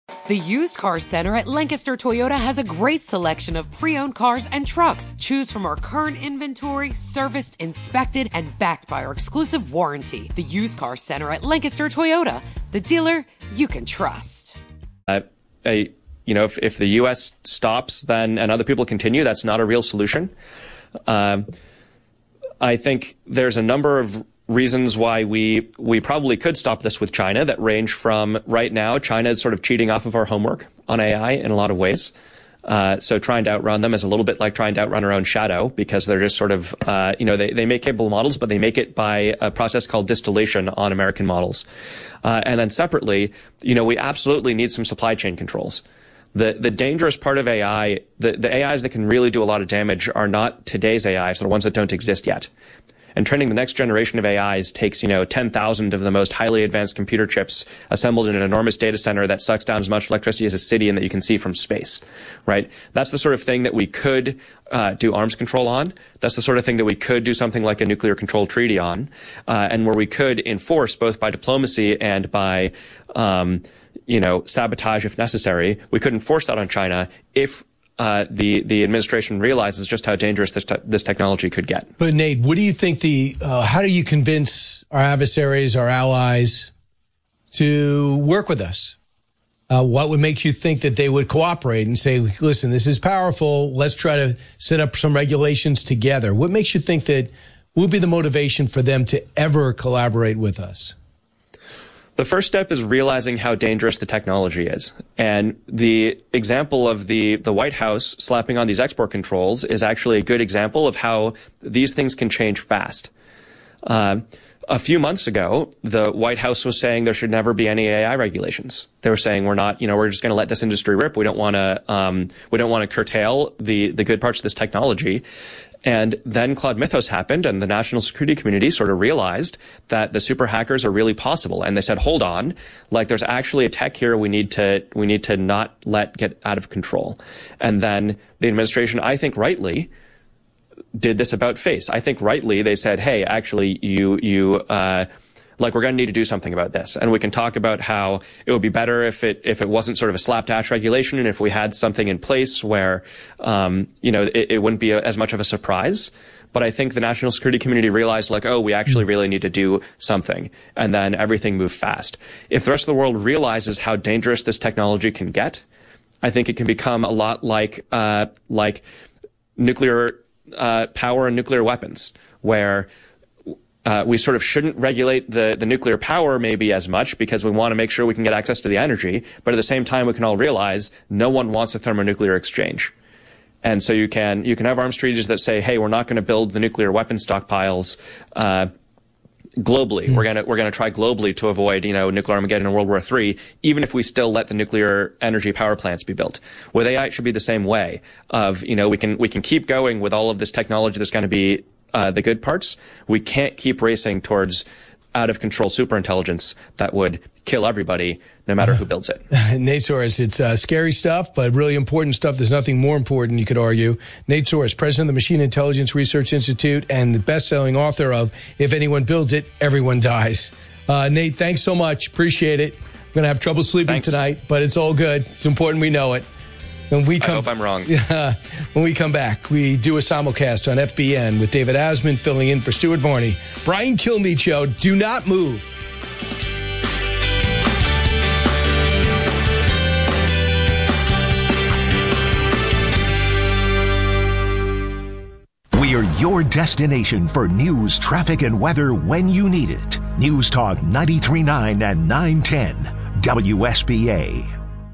The Used Car Center at Lancaster Toyota has a great selection of pre-owned cars and trucks. Choose from our current inventory, serviced, inspected, and backed by our exclusive warranty. The Used Car Center at Lancaster Toyota, the dealer you can trust. If the U.S. stops, then and other people continue, that's not a real solution. I think there's a number of reasons why we probably could stop this with China that range from right now, China is sort of cheating off of our homework on AI in a lot of ways. So trying to outrun them is a little bit like trying to outrun our own shadow because they're just sort of, they make capable models, but they make it by a process called distillation on American models. And then separately, we absolutely need some supply chain controls. The dangerous part of AI, the AIs that can really do a lot of damage are not today's AIs, they're the ones that don't exist yet. And training the next generation of AIs takes, 10,000 of the most highly advanced computer chips assembled in an enormous data center that sucks down as much electricity as a city and that you can see from space, right? That's the sort of thing that we could do arms control on. That's the sort of thing that we could do something like a nuclear control treaty on, and where we could enforce both by diplomacy and by, sabotage if necessary. We could enforce that on China if the administration realizes just how dangerous this technology could get. But Nate, what do you think how do you convince our adversaries, our allies, to work with us? What would make you think that they would cooperate and say, listen, this is powerful, let's try to set up some regulations together? What makes you think that will be the motivation for them to ever collaborate with us? The first step is realizing how dangerous the technology is. And the example of the White House slapping on these export controls is actually a good example of how these things can change fast. A few months ago, the White House was saying there should never be any AI regulations. They were saying we're just going to let this industry rip. We don't want to curtail the good parts of this technology. And then Claude Mythos happened, and the national security community sort of realized that the super hackers are really possible. And they said, hold on, there's actually a tech here we need to not let get out of control. And then the administration, I think rightly, did this about face. I think rightly they said, hey, actually, we're going to need to do something about this. And we can talk about how it would be better if it wasn't sort of a slapdash regulation and if we had something in place where, it wouldn't be as much of a surprise. But I think the national security community realized we actually really need to do something. And then everything moved fast. If the rest of the world realizes how dangerous this technology can get, I think it can become a lot like nuclear power and nuclear weapons, where we sort of shouldn't regulate the nuclear power maybe as much because we want to make sure we can get access to the energy. But at the same time, we can all realize no one wants a thermonuclear exchange. And so you can have arms treaties that say, hey, we're not going to build the nuclear weapon stockpiles globally. We're going to try globally to avoid, nuclear Armageddon in World War III, even if we still let the nuclear energy power plants be built. With AI, it should be the same way of, we can keep going with all of this technology that's going to be the good parts. We can't keep racing towards out of control superintelligence that would kill everybody, no matter who builds it. Nate Soros, it's scary stuff, but really important stuff. There's nothing more important, you could argue. Nate Soros, president of the Machine Intelligence Research Institute and the best-selling author of If Anyone Builds It, Everyone Dies. Nate, thanks so much. Appreciate it. I'm going to have trouble sleeping tonight, but it's all good. It's important we know it. I hope I'm wrong. When we come back, we do a simulcast on FBN with David Asman filling in for Stuart Varney. Brian Kilmeade Show. Do not move. We are your destination for news, traffic, and weather when you need it. News Talk 93.9 and 910 WSBA.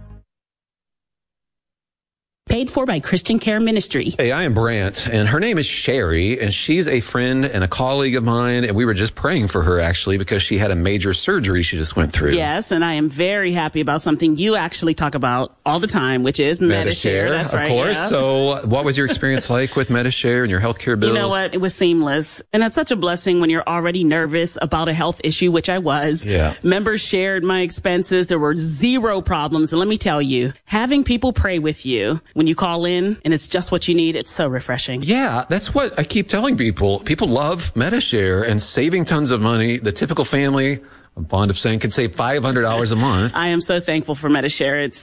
Paid for by Christian Care Ministry. Hey, I am Brant, and her name is Sherry, and she's a friend and a colleague of mine, and we were just praying for her, actually, because she had a major surgery she just went through. Yes, and I am very happy about something you actually talk about all the time, which is Medi-Share. That's right. Of course. Yeah. So what was your experience like with Medi-Share and your healthcare bills? You know what? It was seamless. And it's such a blessing when you're already nervous about a health issue, which I was. Yeah. Members shared my expenses. There were zero problems. And let me tell you, having people pray with you when you call in and it's just what you need, it's so refreshing. Yeah, that's what I keep telling people. People love Medi-Share and saving tons of money. The typical family, I'm fond of saying, could save $500 a month. I am so thankful for Medi-Share. It's